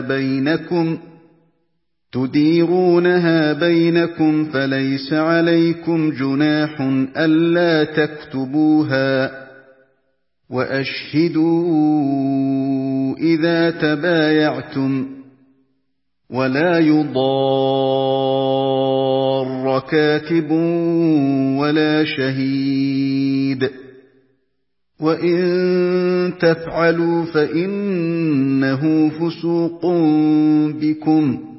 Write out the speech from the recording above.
بينكم فليس عليكم جناح ألا تكتبوها، وأشهدوا إذا تبايعتم، ولا يضار كاتب ولا شهيد، وإن تفعلوا فإنه فسوق بكم،